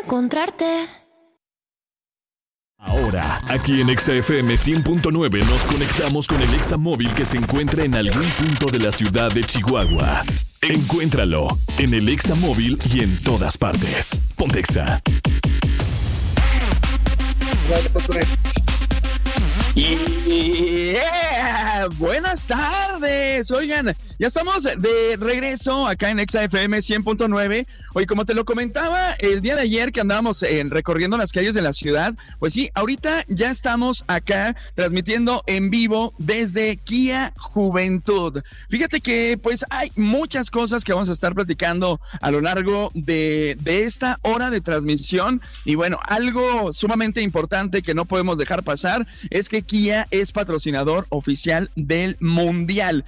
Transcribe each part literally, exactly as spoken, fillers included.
encontrarte. Ahora, aquí en Exa F M cien punto nueve nos conectamos con el Exa móvil que se encuentra en algún punto de la ciudad de Chihuahua. Encuéntralo en el Exa móvil y en todas partes. Ponte Exa. Yeah. Buenas tardes, oigan, ya estamos de regreso acá en Exa F M cien punto nueve. Oye, como te lo comentaba el día de ayer que andábamos en, recorriendo las calles de la ciudad, pues sí, ahorita ya estamos acá transmitiendo en vivo desde Kia Juventud. Fíjate que pues hay muchas cosas que vamos a estar platicando a lo largo de, de esta hora de transmisión, y bueno, algo sumamente importante que no podemos dejar pasar es que Kia es patrocinador oficial del Mundial.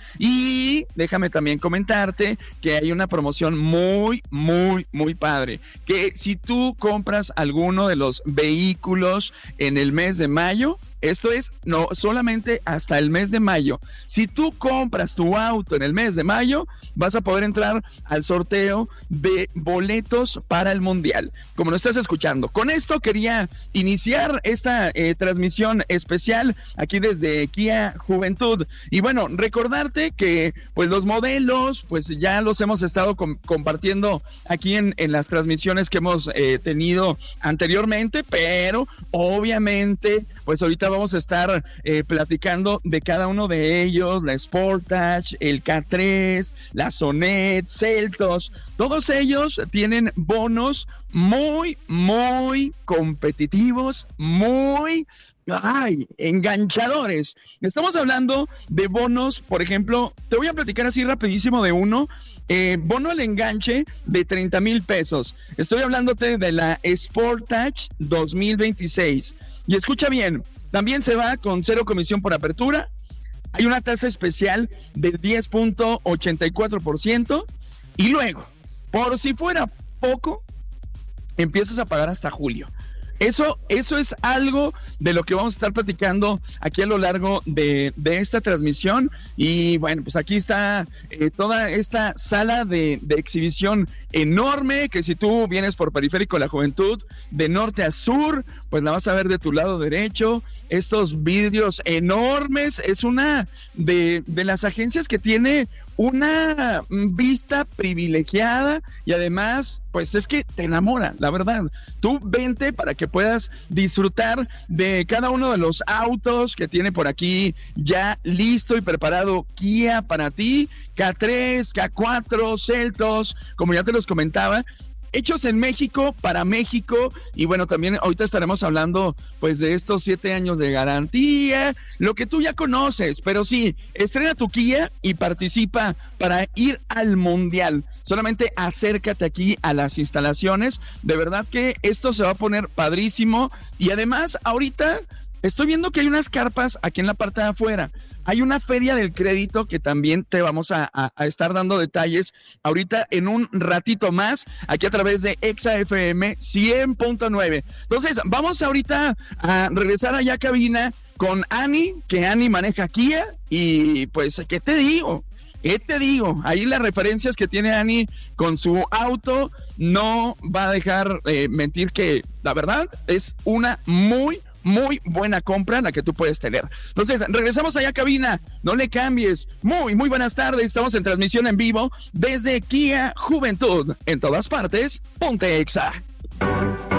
Y déjame también comentarte que hay una promoción muy, muy, muy padre. Que si tú compras alguno de los vehículos en el mes de mayo, esto es no solamente hasta el mes de mayo. Si tú compras tu auto en el mes de mayo, vas a poder entrar al sorteo de boletos para el Mundial, como lo estás escuchando. Con esto quería iniciar esta eh, transmisión especial aquí desde Kia Juventud. Y bueno, recordarte que pues los modelos, pues ya los hemos estado com- compartiendo aquí en, en las transmisiones que hemos eh, tenido anteriormente, pero obviamente pues ahorita vamos a estar eh, platicando de cada uno de ellos, la Sportage, el K tres, la Sonet, Seltos. Todos ellos tienen bonos muy, muy competitivos, muy, ay, enganchadores. Estamos hablando de bonos, por ejemplo, te voy a platicar así rapidísimo de uno. Eh, bono al enganche de treinta mil pesos. Estoy hablándote de la Sportage dos mil veintiséis. Y escucha bien, también se va con cero comisión por apertura. Hay una tasa especial del diez punto ochenta y cuatro por ciento. Y luego, por si fuera poco, empiezas a pagar hasta julio. Eso, eso es algo de lo que vamos a estar platicando aquí a lo largo de, de esta transmisión. Y bueno, pues aquí está eh, toda esta sala de, de exhibición enorme, que si tú vienes por Periférico La Juventud, de norte a sur, pues la vas a ver de tu lado derecho. Estos vidrios enormes, es una de, de las agencias que tiene una vista privilegiada, y además, pues es que te enamora, la verdad. Tú vente para que puedas disfrutar de cada uno de los autos que tiene por aquí ya listo y preparado Kia para ti. K tres, K cuatro, Seltos, como ya te los comentaba, hechos en México, para México. Y bueno, también ahorita estaremos hablando pues de estos siete años de garantía, lo que tú ya conoces. Pero sí, estrena tu Kia y participa para ir al Mundial. Solamente acércate aquí a las instalaciones. De verdad que esto se va a poner padrísimo. Y además, ahorita estoy viendo que hay unas carpas aquí en la parte de afuera. Hay una feria del crédito que también te vamos a, a, a estar dando detalles ahorita en un ratito más, aquí a través de Exa F M cien punto nueve. Entonces, vamos ahorita a regresar allá a cabina con Ani, que Ani maneja Kia. Y pues, ¿qué te digo? ¿Qué te digo? Ahí las referencias que tiene Ani con su auto no va a dejar eh, mentir, que la verdad es una muy muy buena compra la que tú puedes tener. Entonces, regresamos allá a cabina, no le cambies. Muy, muy buenas tardes, estamos en transmisión en vivo desde Kia Juventud, en todas partes, ponte Exa.